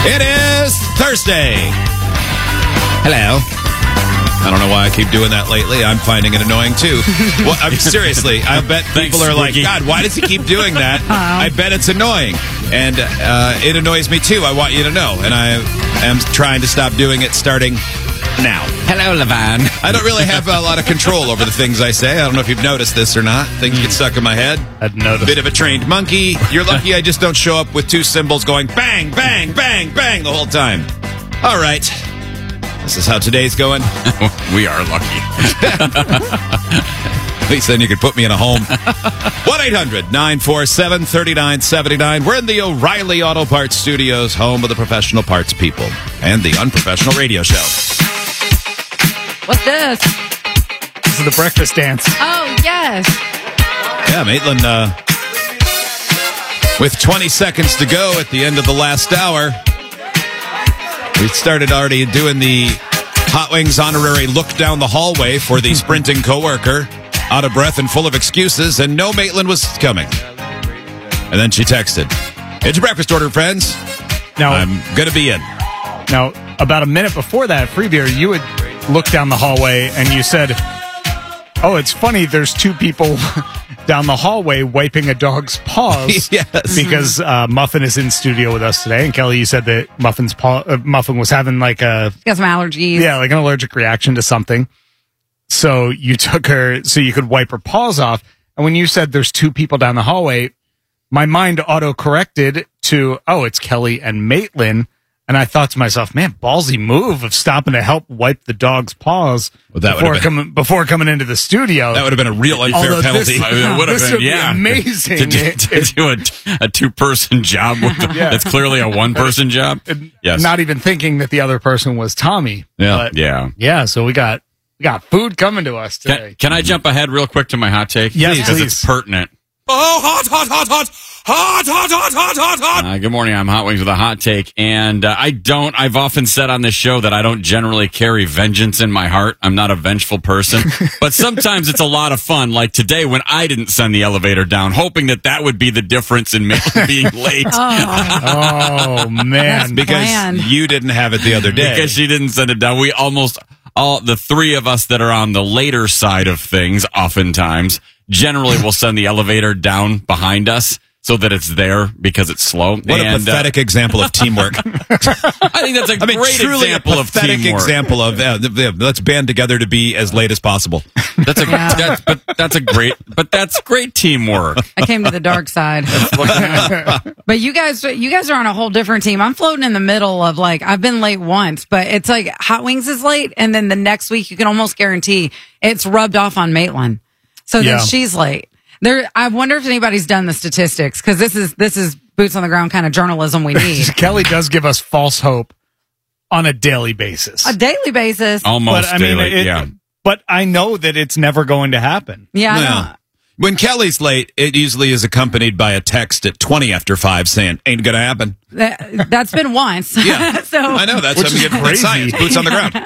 It is Thursday. Hello. I don't know why I keep doing that lately. I'm finding it annoying, too. Well, seriously, I bet people are like, God, why does he keep doing that? I bet it's annoying. And it annoys me, too. I want you to know. And I am trying to stop doing it starting now. Hello, Levan. I don't really have a lot of control over the things I say. I don't know if you've noticed this or not. Things get stuck in my head. I'd noticed. Bit of a trained monkey. You're lucky I just don't show up with two cymbals going bang, bang, bang, bang the whole time. All right. This is how today's going. We are lucky. At least then you could put me in a home. 1-800-947-3979. We're in the O'Reilly Auto Parts Studios, home of the professional parts people and the unprofessional radio show. What's this? This is the breakfast dance. Oh, yes. Yeah, Maitland, with 20 seconds to go at the end of the last hour, we started already doing the Hot Wings honorary look down the hallway for the sprinting coworker, out of breath and full of excuses, and no Maitland was coming. And then she texted, "It's your breakfast order, friends. Now, I'm going to be in." Now, about a minute before that, Free Beer, you would look down the hallway and you said, "Oh, it's funny, there's two people down the hallway wiping a dog's paws." Yes. Because Muffin is in studio with us today. And Kelly, you said that Muffin was having like Got some allergies. like an allergic reaction to something. So you took her so you could wipe her paws off. And when you said there's two people down the hallway, my mind auto-corrected to, oh, it's Kelly and Maitland. And I thought to myself, man, ballsy move of stopping to help wipe the dog's paws before coming into the studio. That would have been a real unfair penalty. It would have been, be amazing. To do a two-person job that's clearly a one-person job. Yes. Not even thinking that the other person was Tommy. Yeah. But, Yeah. so we got food coming to us today. Can I jump ahead real quick to my hot take? Yes, Because please. it's pertinent. Oh, hot. Good morning. I'm Hot Wings with a hot take. And I've often said on this show that I don't generally carry vengeance in my heart. I'm not a vengeful person. But sometimes it's a lot of fun. Like today when I didn't send the elevator down, hoping that would be the difference in me being late. Oh, man. Because Planned. you didn't have it the other day. Because she didn't send it down. We almost all the three of us that are on the later side of things oftentimes generally will send the elevator down behind us so that it's there because it's slow. What a pathetic example of teamwork. I think that's a great truly example a of pathetic teamwork. example of let's band together to be as late as possible. That's great teamwork. I came to the dark side. But you guys are on a whole different team. I'm floating in the middle of like, I've been late once, but it's like Hot Wings is late. And then the next week you can almost guarantee it's rubbed off on Maitland. So then she's late. I wonder if anybody's done the statistics because this is boots on the ground kind of journalism we need. Kelly does give us false hope on a daily basis. A daily basis. Almost daily, yeah. But I know that it's never going to happen. Yeah. I Well, know. when Kelly's late, it usually is accompanied by a text at 20 after 5 saying, "Ain't gonna happen." That's been once. Yeah. So I know. That's Which something is that's crazy. science. Boots on the ground.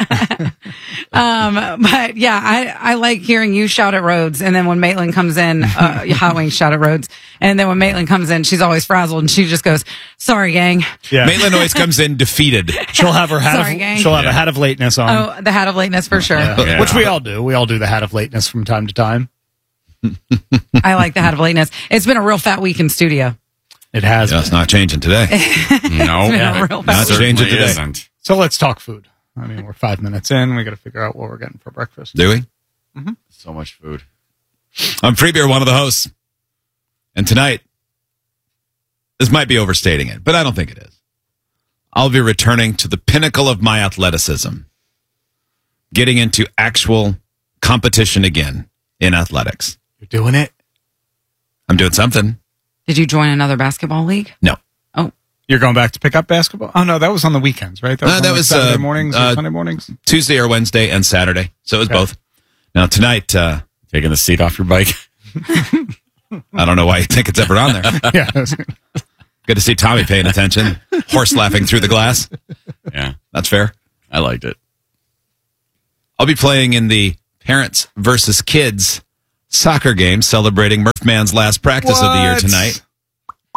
But yeah, I like hearing you shout at Rhodes, and then when Maitland comes in, Hot Wings shout at Rhodes, and then when Maitland comes in, she's always frazzled, and she just goes, "Sorry, gang." Yeah. Maitland always comes in defeated. She'll have her hat Sorry, gang. she'll have a hat of lateness on. Oh, the hat of lateness for sure. Yeah. Which we all do. We all do the hat of lateness from time to time. I like the hat of lateness. It's been a real fat week in studio. It has. That's not changing today. No, been a real Not certainly changing today. isn't. So let's talk food. I mean, we're 5 minutes in. We got to figure out what we're getting for breakfast. Do we? So much food. I'm Free Beer, one of the hosts. And tonight, this might be overstating it, but I don't think it is. I'll be returning to the pinnacle of my athleticism, getting into actual competition again in athletics. You're doing it? I'm doing something. Did you join another basketball league? No. Oh, You're going back to pick up basketball? Oh, no, that was on the weekends, right? That on was, Saturday mornings or Sunday mornings? Tuesday or Wednesday and Saturday. So it was both. Now tonight, Taking the seat off your bike. I don't know why you think it's ever on there. Yeah. Good to see Tommy paying attention. Horse laughing through the glass. Yeah, That's fair. I liked it. I'll be playing in the Parents versus Kids soccer game celebrating Murph Man's last practice of the year What? tonight.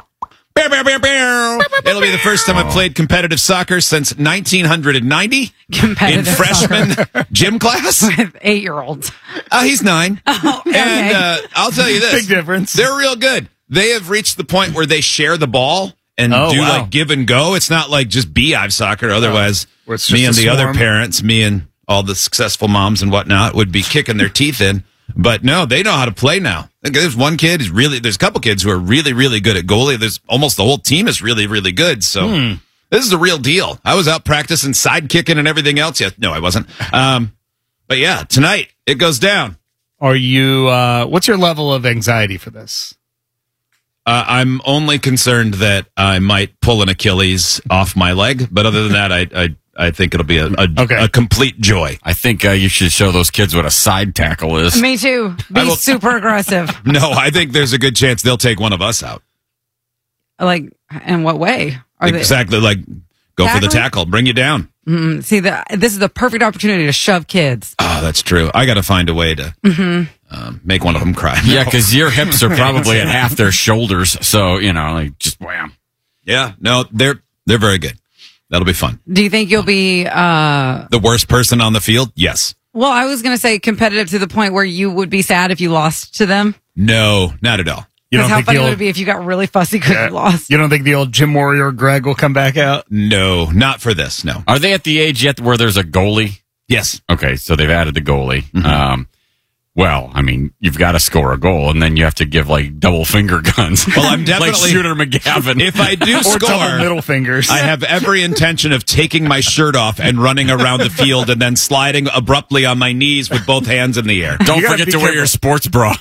Bear, bear, bear, bear. It'll be the first time I've played competitive soccer since 1990 in Competitive freshman gym class. with 8-year-olds. He's 9. Okay. And I'll tell you this. Big difference. They're real good. They have reached the point where they share the ball and Oh, do wow. like give and go. It's not like just beehive soccer. Otherwise, Where it's me and just the a other swarm. parents, me and all the successful moms and whatnot would be kicking their teeth in. But no, they know how to play now. There's one kid who's there's a couple kids who are really, really good at goalie. There's almost the whole team is really, really good. So this is the real deal. I was out practicing side kicking and everything else. Yeah, no, I wasn't. But yeah, tonight it goes down. Are you? What's your level of anxiety for this? I'm only concerned that I might pull an Achilles off my leg. But other than that, I think it'll be a complete joy. I think you should show those kids what a side tackle is. Me too. Be super aggressive. No, I think there's a good chance they'll take one of us out. Like, in what way? Are Exactly. Like, go for the Tackling? tackle, bring you down. See, this is the perfect opportunity to shove kids. Oh, that's true. I got to find a way to make one of them cry. Yeah, because your hips are probably at half their shoulders. So, like just wham. Yeah, no, they're very good. That'll be fun. Do you think you'll be, The worst person on the field? Yes. well, I was going to say competitive to the point where you would be sad if you lost to them? No, not at all. You Because don't how think funny the would old, it be if you got really fussy because you lost? You don't think the old gym warrior Greg will come back out? No, not for this. No. Are they at the age yet where there's a goalie? Yes. Okay, so they've added the goalie. Well, I mean, you've got to score a goal, and then you have to give like double finger guns. Well, I'm definitely like Shooter McGavin. If I do Or double score, middle fingers. I have every intention of taking my shirt off and running around the field and then sliding abruptly on my knees with both hands in the air. Don't You gotta forget be to wear your careful. sports bra.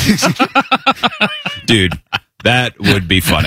Dude, that would be funny.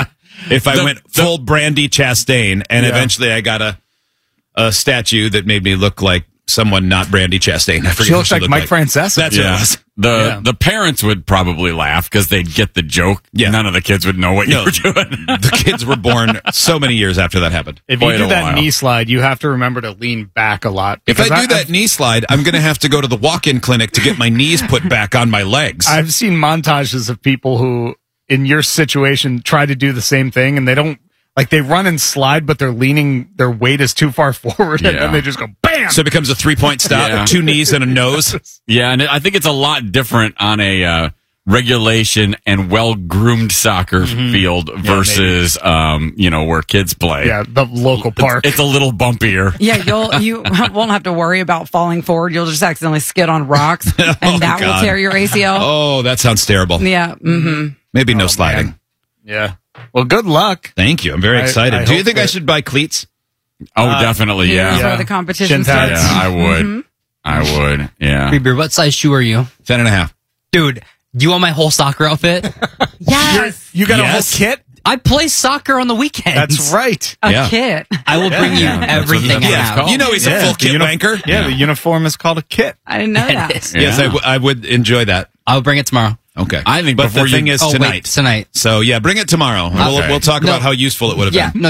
If I went full Brandy Chastain and eventually I got a statue that made me look like someone not Brandy Chastain. I forget She what looks like Mike Francesa. That's what it was. The parents would probably laugh because they'd get the joke. Yeah. None of the kids would know what you were doing. The kids were born so many years after that happened. If you Quite do a that while. knee slide, you have to remember to lean back a lot. If Because I do that knee slide, I'm going to have to go to the walk-in clinic to get my knees put back on my legs. I've seen montages of people who, in your situation, try to do the same thing, and they don't, like, they run and slide, but they're leaning, their weight is too far forward, and Yeah. then they just go bam! So it becomes a 3-point stop, Yeah. 2 knees and a nose. Yeah, and I think it's a lot different on a regulation and well-groomed soccer field versus, where kids play. Yeah, the local park. It's a little bumpier. Yeah, you won't have to worry about falling forward. You'll just accidentally skid on rocks, and that will God. tear your ACL. Oh, that sounds terrible. Yeah. Mm-hmm. Maybe no sliding. man. Yeah. Well, good luck. Thank you. I'm very excited. I Do you hope think I that- should buy cleats? Oh, definitely, Here's yeah. where the competition Shin starts. pads. Yeah, I would. I would, yeah. Beer, what size shoe are you? 10.5. Dude, do you want my whole soccer outfit? Yes. You got Yes. a whole kit? I play soccer on the weekends. That's right. A Yeah. kit. I will bring you Yeah, that's what everything it's I called. have. You know he's a full kit wanker. Yeah, the uniform is called a kit. I didn't know that. It is. Yes, Yeah. I would enjoy that. I'll bring it tomorrow. Okay. I think but before the thing you- is Oh, tonight. wait, tonight. So yeah, bring it tomorrow. We'll talk No. about how useful it would have Yeah, been. no,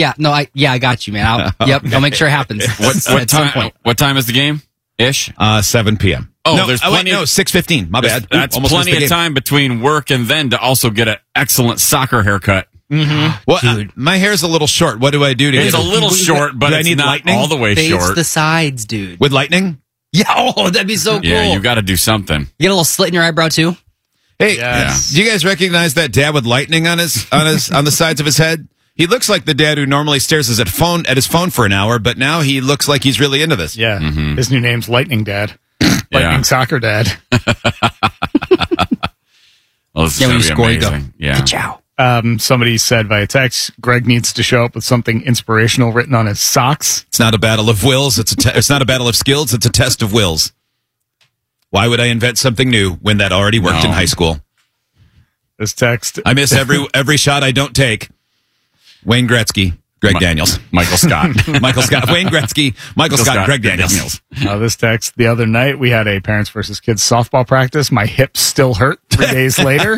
I got you, man. I'll make sure it happens. What At some time? point. What time is the game? Ish. 7 p.m. Oh, no, there's wait, plenty. no, 6:15. My bad. That's Almost missed plenty the of game. time between work and then to also get an excellent soccer haircut. Well, my hair's a little short. What do I do to It's get a little short, but Do I it's need not lightning? all the way Face short. the sides, dude. with lightning? Yeah, oh, that'd be so cool. Yeah, you got to do something. You get a little slit in your eyebrow too. Hey, Yes. do you guys recognize that dad with lightning on his on the sides of his head? He looks like the dad who normally stares at his phone for an hour, but now he looks like he's really into this. Yeah. His new name's Lightning Dad. Lightning Soccer Dad. Well, this is Yeah, when gonna you be score, you go, amazing. Yeah. Ciao. Somebody said via text, Greg needs to show up with something inspirational written on his socks. It's not a battle of wills. It's not a battle of skills. It's a test of wills. Why would I invent something new when that already worked in high school? This text. I miss every shot I don't take. Wayne Gretzky, Greg Daniels. Michael Scott. Michael Scott, Wayne Gretzky, Michael Scott, Greg Daniels. This text. The other night, we had a parents versus kids softball practice. My hips still hurt 3 days later.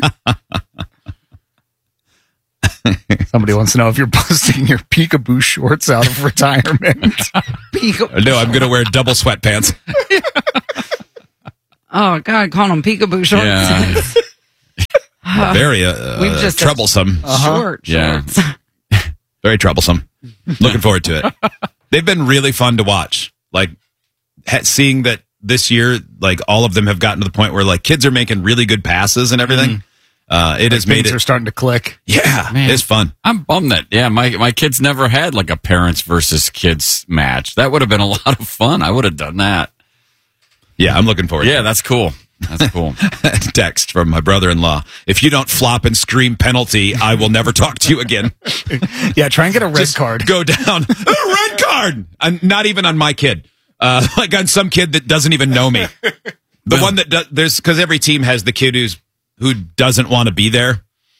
Somebody wants to know if you're busting your peekaboo shorts out of retirement. No, I'm going to wear double sweatpants. Oh, God, calling them peekaboo shorts. Yeah. Very We've just troublesome. Short. Yeah. Very troublesome. Looking forward to it. They've been really fun to watch. Like seeing that this year, like all of them have gotten to the point where like kids are making really good passes and everything. It has made it. Are starting to click. Yeah, Man. it's fun. I'm bummed that, my kids never had like a parents versus kids match. That would have been a lot of fun. I would have done that. Yeah, I'm looking forward. Yeah, to it. that's cool. That's cool. Text from my brother-in-law. If you don't flop and scream penalty, I will never talk to you again. Yeah, try and get a red Just card. Go down. A red card. Not even on my kid. Like on some kid that doesn't even know me. The one that there's because every team has the kid who doesn't want to be there.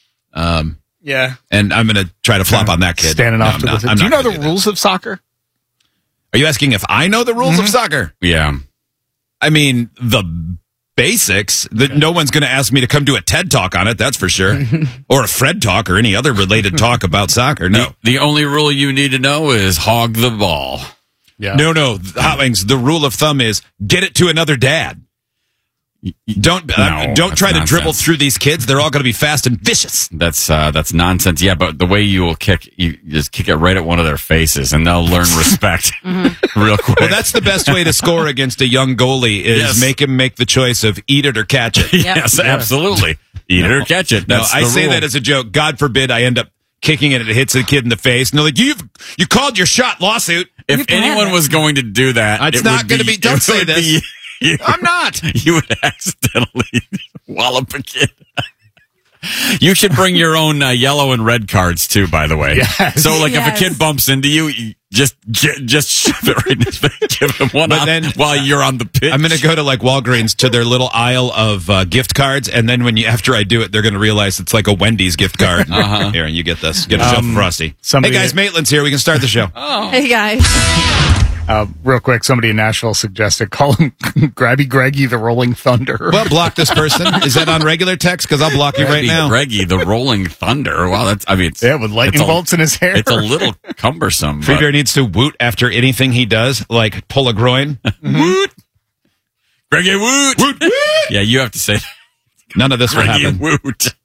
Yeah. And I'm going to try to flop on that kid. Standing off to the side. Do you know the rules of soccer? Are you asking if I know the rules of soccer? Yeah. I mean, the basics. No one's going to ask me to come do a TED Talk on it, that's for sure. Or a Fred Talk or any other related talk about soccer. No. The only rule you need to know is hog the ball. Yeah. No. Hot Wings, the rule of thumb is get it to another dad. Don't try to dribble through these kids. They're all going to be fast and vicious. That's nonsense. Yeah, but the way you will you just kick it right at one of their faces, and they'll learn respect real quick. Well, that's the best way to score against a young goalie is make him make the choice of eat it or catch it. Yes, absolutely. Eat it or catch it. That's I say rule. that as a joke. God forbid I end up kicking it and it hits the kid in the face. And they're like, you called your shot, lawsuit. If anyone was going to do that, it's not going to be. Don't say this. I'm not. You would accidentally wallop a kid. You should bring your own yellow and red cards too, by the way. Yes. So, like, if a kid bumps into you, you just shove it right in his face. Give him one while you're on the pitch. I'm going to go to like Walgreens to their little aisle of gift cards, and then after I do it, they're going to realize it's like a Wendy's gift card. Here, and you get this. Get yourself a Frosty. Hey guys, Maitland's here. We can start the show. Hey guys. Real quick, somebody in Nashville suggested call him Grabby Greggy the Rolling Thunder. Well, block this person. Is that on regular text? Because I'll block you right now. Greggy the Rolling Thunder. Wow, with lightning bolts in his hair. It's a little cumbersome. Free Bear needs to woot after anything he does, like pull a groin. Woot. Greggy woot. Woot. Woot. Yeah, you have to say none of this will Greggy happen. Woot.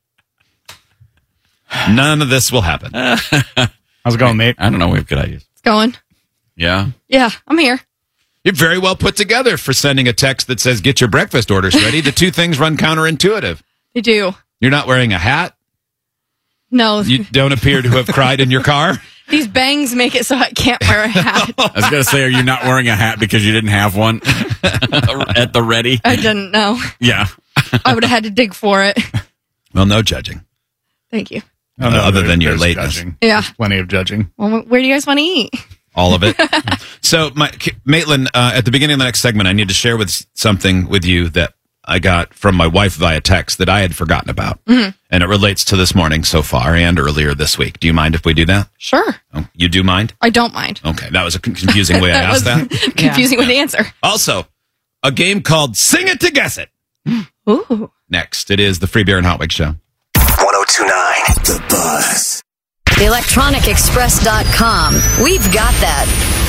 None of this will happen. How's it going, mate? I don't know. We have good ideas. It's going. Yeah. Yeah, I'm here. You're very well put together for sending a text that says, get your breakfast orders ready. The two things run counterintuitive. They do. You're not wearing a hat. No. You don't appear to have cried in your car. These bangs make it so I can't wear a hat. I was going to say, are you not wearing a hat because you didn't have one at the ready? I didn't know. Yeah. I would have had to dig for it. Well, no judging. Thank you. Other than your lateness. Judging. Yeah. There's plenty of judging. Well, where do you guys want to eat? All of it. So, Maitland, at the beginning of the next segment, I need to share something with you that I got from my wife via text that I had forgotten about. Mm-hmm. And it relates to this morning so far and earlier this week. Do you mind if we do that? Sure. Oh, you do mind? I don't mind. Okay. That was a confusing way I asked that. Confusing way to answer. Also, a game called Sing It to Guess It. Ooh. Next, it is the Free Beer and Hot Wings Show. 102.9 The Buzz. TheElectronicExpress.com. We've got that.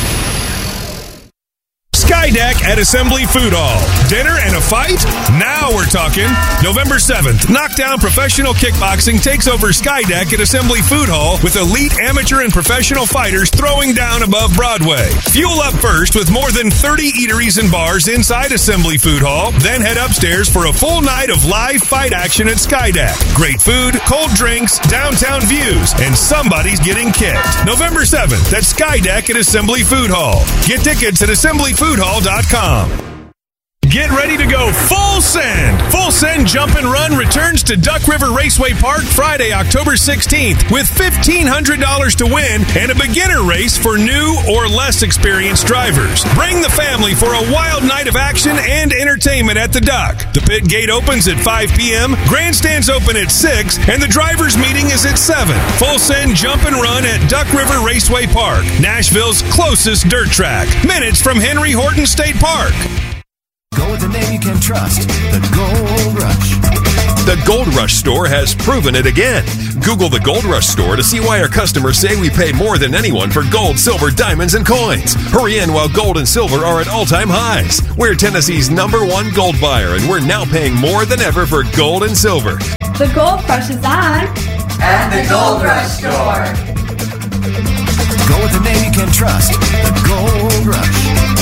Skydeck at Assembly Food Hall. Dinner and a fight? Now we're talking. November 7th, Knockdown Professional Kickboxing takes over Skydeck at Assembly Food Hall with elite amateur and professional fighters throwing down above Broadway. Fuel up first with more than 30 eateries and bars inside Assembly Food Hall, then head upstairs for a full night of live fight action at Skydeck. Great food, cold drinks, downtown views, and somebody's getting kicked. November 7th at Skydeck at Assembly Food Hall. Get tickets at assemblyfoodhall.com. Get ready to go full send. Full Send Jump and Run returns to Duck River Raceway Park Friday, October 16th with $1,500 to win and a beginner race for new or less experienced drivers. Bring the family for a wild night of action and entertainment at the Duck. The pit gate opens at 5 p.m., grandstands open at 6, and the drivers' meeting is at 7. Full Send Jump and Run at Duck River Raceway Park, Nashville's closest dirt track. Minutes from Henry Horton State Park. Go with the name you can trust, the Gold Rush. The Gold Rush store has proven it again. Google the Gold Rush store to see why our customers say we pay more than anyone for gold, silver, diamonds, and coins. Hurry in while gold and silver are at all-time highs. We're Tennessee's #1 gold buyer, and we're now paying more than ever for gold and silver. The Gold Rush is on. At the Gold Rush Store. Go with the name you can trust. The Gold Rush.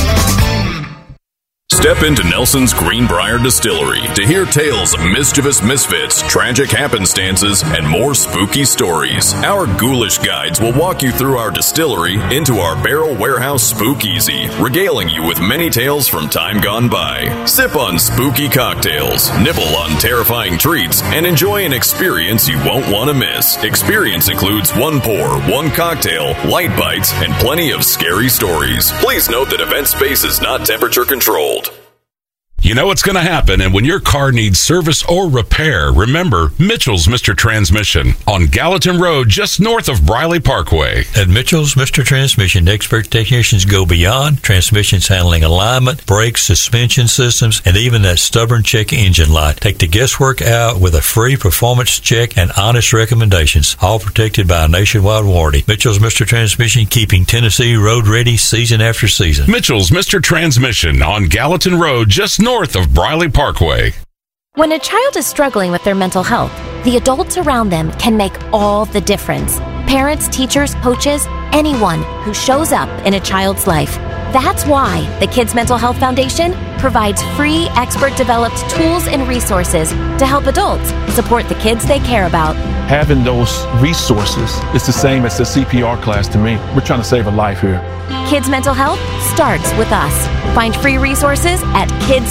Step into Nelson's Greenbrier Distillery to hear tales of mischievous misfits, tragic happenstances, and more spooky stories. Our ghoulish guides will walk you through our distillery into our barrel warehouse Spookeasy, regaling you with many tales from time gone by. Sip on spooky cocktails, nibble on terrifying treats, and enjoy an experience you won't want to miss. Experience includes one pour, one cocktail, light bites, and plenty of scary stories. Please note that event space is not temperature controlled. You know what's going to happen, and when your car needs service or repair, remember Mitchell's Mr. Transmission on Gallatin Road, just north of Briley Parkway. At Mitchell's Mr. Transmission, expert technicians go beyond transmissions handling alignment, brakes, suspension systems, and even that stubborn check engine light. Take the guesswork out with a free performance check and honest recommendations, all protected by a nationwide warranty. Mitchell's Mr. Transmission, keeping Tennessee road ready season after season. Mitchell's Mr. Transmission on Gallatin Road, just north of Briley Parkway. When a child is struggling with their mental health, the adults around them can make all the difference. Parents, teachers, coaches, anyone who shows up in a child's life. That's why the Kids Mental Health Foundation provides free, expert-developed tools and resources to help adults support the kids they care about. Having those resources is the same as the CPR class to me. We're trying to save a life here. Kids Mental Health starts with us. Find free resources at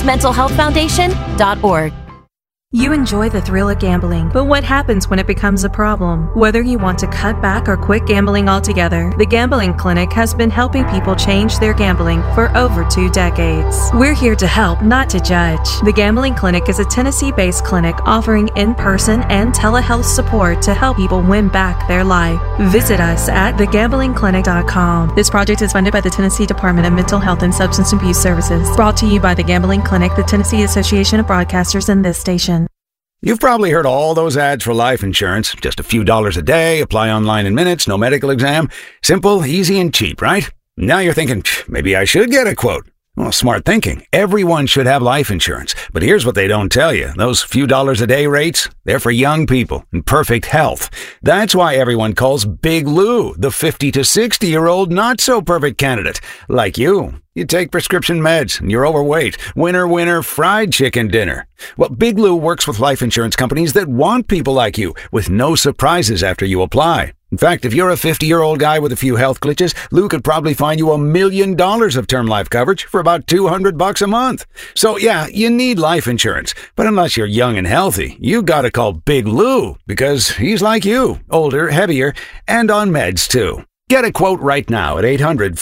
kidsmentalhealthfoundation.org. You enjoy the thrill of gambling, but what happens when it becomes a problem? Whether you want to cut back or quit gambling altogether, the Gambling Clinic has been helping people change their gambling for over 2 decades. We're here to help, not to judge. The Gambling Clinic is a Tennessee-based clinic offering in-person and telehealth support to help people win back their life. Visit us at thegamblingclinic.com. This project is funded by the Tennessee Department of Mental Health and Substance Abuse Services. Brought to you by the Gambling Clinic, the Tennessee Association of Broadcasters, and this station. You've probably heard all those ads for life insurance. Just a few dollars a day, apply online in minutes, no medical exam. Simple, easy, and cheap, right? Now you're thinking, maybe I should get a quote. Well, smart thinking. Everyone should have life insurance. But here's what they don't tell you. Those few dollars a day rates, they're for young people in perfect health. That's why everyone calls Big Lou the 50 to 60-year-old not-so-perfect candidate. Like you. You take prescription meds and you're overweight. Winner, winner, fried chicken dinner. Well, Big Lou works with life insurance companies that want people like you with no surprises after you apply. In fact, if you're a 50-year-old guy with a few health glitches, Lou could probably find you $1 million of term life coverage for about $200 a month. So yeah, you need life insurance. But unless you're young and healthy, you gotta call Big Lou because he's like you, older, heavier, and on meds too. Get a quote right now at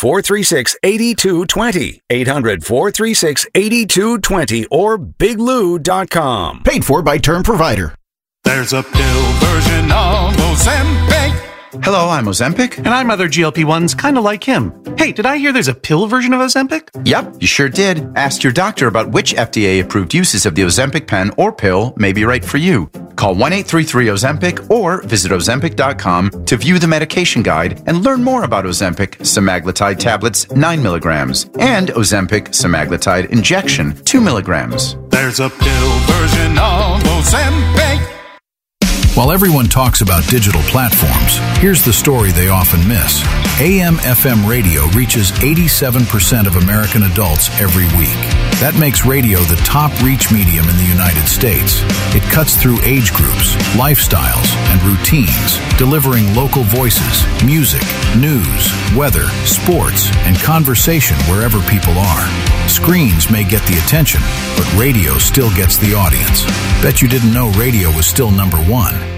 800-436-8220. 800-436-8220 or biglou.com. Paid for by Term Provider. There's a pill version of Ozempic. Hello, I'm Ozempic. And I'm other GLP-1s kind of like him. Hey, did I hear there's a pill version of Ozempic? Yep, you sure did. Ask your doctor about which FDA-approved uses of the Ozempic pen or pill may be right for you. Call 1-833-OZEMPIC or visit Ozempic.com to view the medication guide and learn more about Ozempic semaglutide tablets 9 milligrams and Ozempic semaglutide injection 2 milligrams. There's a pill version of Ozempic. While everyone talks about digital platforms, here's the story they often miss. AM/FM radio reaches 87% of American adults every week. That makes radio the top reach medium in the United States. It cuts through age groups, lifestyles, and routines, delivering local voices, music, news, weather, sports, and conversation wherever people are. Screens may get the attention, but radio still gets the audience. Bet you didn't know radio was still number one.